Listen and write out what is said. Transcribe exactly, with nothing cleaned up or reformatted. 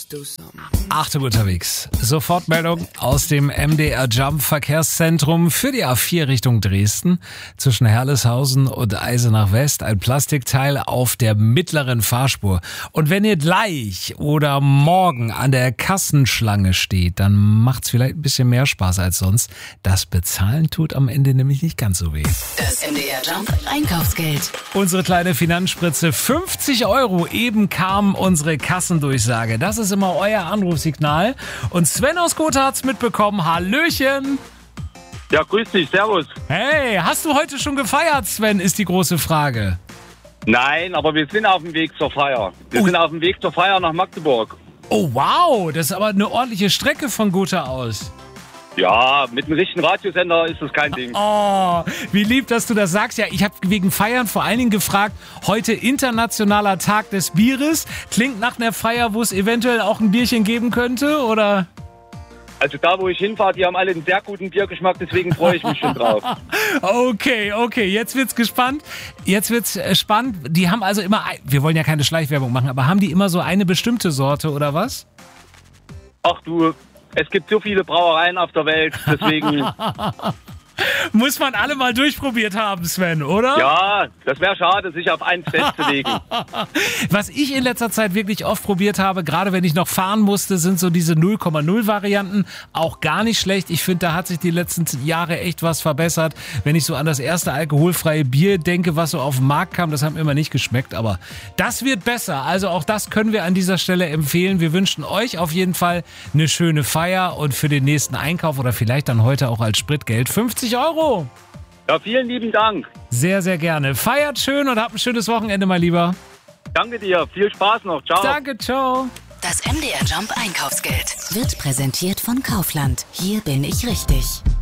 Achtung unterwegs. Sofortmeldung aus dem M D R Jump Verkehrszentrum für die A vier Richtung Dresden. Zwischen Herleshausen und Eisenach West ein Plastikteil auf der mittleren Fahrspur. Und wenn ihr gleich oder morgen an der Kassenschlange steht, dann macht's vielleicht ein bisschen mehr Spaß als sonst. Das Bezahlen tut am Ende nämlich nicht ganz so weh. Das M D R Jump Einkaufsgeld. Unsere kleine Finanzspritze, fünfzig Euro. Eben kam unsere Kassendurchsage. Das ist immer euer Anrufsignal. Und Sven aus Gotha hat's mitbekommen. Hallöchen. Ja, grüß dich, servus. Hey, hast du heute schon gefeiert, Sven, ist die große Frage. Nein, aber wir sind auf dem Weg zur Feier. Wir Oh. sind auf dem Weg zur Feier nach Magdeburg. Oh, wow, das ist aber eine ordentliche Strecke von Gotha aus. Ja, mit einem richtigen Radiosender ist das kein Ding. Oh, wie lieb, dass du das sagst. Ja, ich habe wegen Feiern vor allen Dingen gefragt, heute internationaler Tag des Bieres. Klingt nach einer Feier, wo es eventuell auch ein Bierchen geben könnte, oder? Also da, wo ich hinfahre, die haben alle einen sehr guten Biergeschmack, deswegen freue ich mich schon drauf. Okay, okay, jetzt wird's gespannt. Jetzt wird's äh, spannend. Die haben also immer, ein- wir wollen ja keine Schleichwerbung machen, aber haben die immer so eine bestimmte Sorte, oder was? Ach du, es gibt so viele Brauereien auf der Welt, deswegen, Muss man alle mal durchprobiert haben, Sven, oder? ja, das wäre schade, sich auf eins festzulegen. Was ich in letzter Zeit wirklich oft probiert habe, gerade wenn ich noch fahren musste, sind so diese null Komma null Varianten. Auch gar nicht schlecht. Ich finde, da hat sich die letzten Jahre echt was verbessert. Wenn ich so an das erste alkoholfreie Bier denke, was so auf den Markt kam, das hat mir immer nicht geschmeckt. Aber das wird besser. Also auch das können wir an dieser Stelle empfehlen. Wir wünschen euch auf jeden Fall eine schöne Feier und für den nächsten Einkauf oder vielleicht dann heute auch als Spritgeld fünfzig Euro. Ja, vielen lieben Dank. Sehr, sehr gerne. Feiert schön und habt ein schönes Wochenende, mein Lieber. Danke dir, viel Spaß noch, ciao. Danke, ciao. Das M D R Jump Einkaufsgeld wird präsentiert von Kaufland. Hier bin ich richtig.